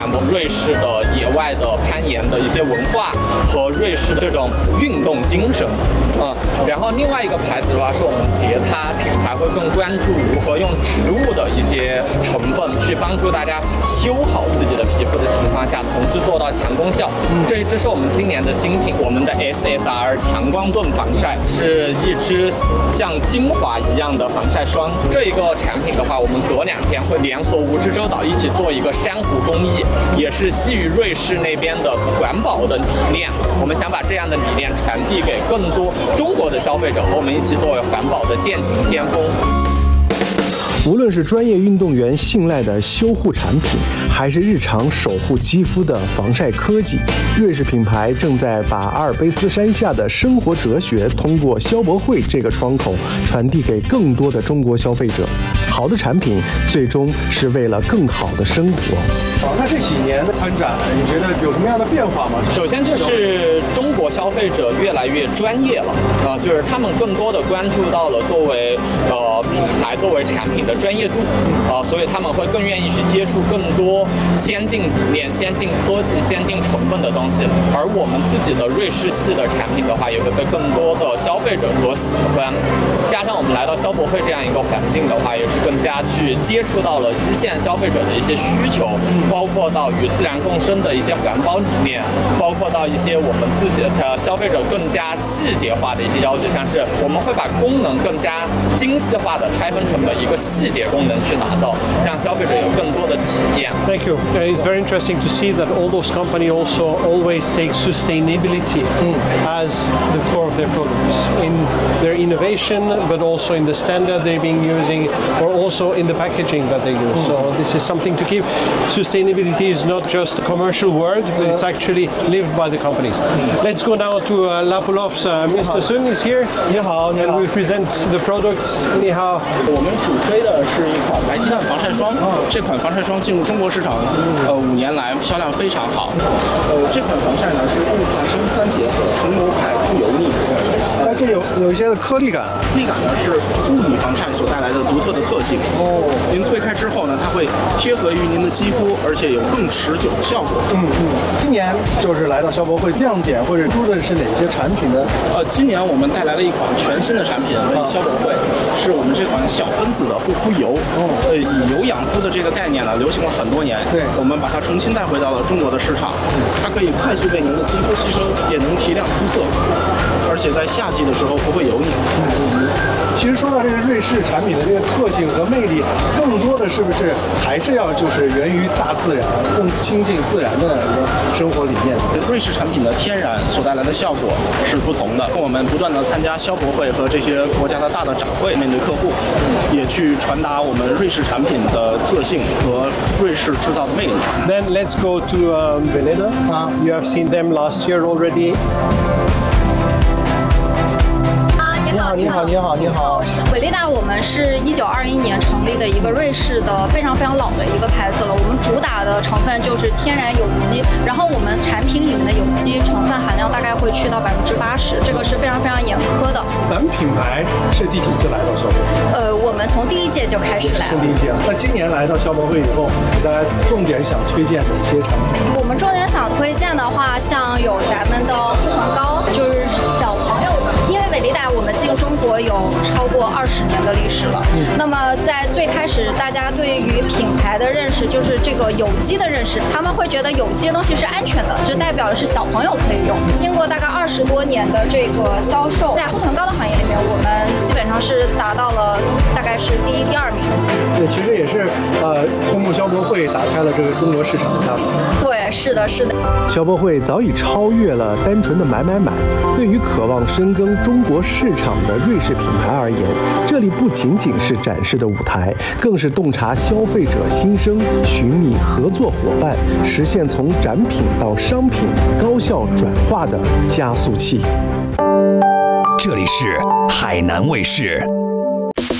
瑞士的野外的攀岩的一些文化和瑞士的这种运动精神。然后另外一个牌子的话，是我们捷他品牌会更关注如何用植物的一些成分去帮助大家修好自己的皮肤的情况下，同时做到强功效。这是我们今年的新品，我们的 SSR 强光盾防晒是一支像精华一样的防晒霜。这一个产品的话，我们隔2天会联合蜈支洲岛一起做一个珊瑚工艺，也是基于瑞士那边的环保的理念。我们想把这样的理念传递给更多中国的消费者，和我们一起作为环保的践行先锋。 无论是专业运动员信赖的修护产品，还是日常守护肌肤的防晒科技，瑞士品牌正在把阿尔卑斯山下的生活哲学通过消博会这个窗口传递给更多的中国消费者。好的产品最终是为了更好的生活。 那这几年的参展，你觉得有什么样的变化吗？ 首先就是中国消费者越来越专业了，就是他们更多的关注到了作为品牌、作为产品的专业度，所以他们会更愿意去接触更多先进理念、先进科技、先进成分的东西。而我们自己的瑞士系的产品的话，也会被更多的消费者所喜欢。加上我们来到消博会这样一个环境的话，也是更加去接触到了一线消费者的一些需求，包括到与自然共生的一些环保理念，包括到一些我们自己的消费者更加细节化的一些要求，像是我们会把功能更加精细化的拆分成了一个细节功能去打造，让消费者有更多的体验。 Thank you. It's very interesting to see that all those companies also always take sustainability as the core of their products in their innovation, but also in the standard they've been using, or also in the packaging that they use. So this is something to keep. Sustainability is not just a commercial word, but it's actually lived by the companies. Let's go now to Lapulov's. Mr. Sun is here. 你好，你好。 And we present the products. 你好。 我们主推的是一款白鸡蛋防晒霜。这款防晒霜进入中国市场，5年来销量非常好。这款防晒呢是雾化生3结合，纯牛排不油腻。 那这有一些的颗粒感。 颗粒感呢是物理防晒所带来的独特的特性。您推开之后呢，它会贴合于您的肌肤，而且有更持久的效果。 今年就是来到消博会，亮点或者出的是哪些产品呢？ 今年我们带来了一款全新的产品为消博会，是我们这款小分子的护肤油。以油养肤的这个概念呢，流行了很多年。 对， 我们把它重新带回到了中国的市场。它可以快速被您的肌肤吸收，也能提亮肤色，而且在夏季的时候不会油腻。 其实说到这个瑞士产品的这个特性和魅力，更多的是不是还是要就是源于大自然，更亲近自然的一个生活理念？ 瑞士产品的天然所带来的效果是不同的。我们不断的参加消博会和这些国家的大的展会，面对客户，也去传达我们瑞士产品的特性和瑞士制造的魅力。 Then let's go to Veleda. You have seen them last year already. 你好。 伟丽达，我们是1921年成立的一个瑞士的非常非常老的一个牌子了。我们主打的成分就是天然有机，然后我们产品里面的有机成分含量大概会去到80%，这个是非常非常严苛的。 咱们品牌是第几次来到消博会？ 我们从第1届就开始来了。 第1届。那今年来到消博会以后，给大家重点想推荐哪些产品？ 我们重点想推荐的话，像有咱们的护唇膏，就是小朋友的，因为伟丽达我们进中国有超过20年的历史了。那么在最开始，大家对于品牌的认识就是这个有机的认识，他们会觉得有机的东西是安全的，这代表的是小朋友可以用。经过大概20多年的这个销售，在护唇膏的行业里面，我们基本上是达到了大概是第1、第2名。 对，其实也是通过消博会打开了这个中国市场的大门。 对，是的。 消博会早已超越了单纯的买。对于渴望深耕中国市场的瑞士品牌而言，这里不仅仅是展示的舞台，更是洞察消费者心声、寻觅合作伙伴、实现从展品到商品高效转化的加速器。 这里是海南卫视。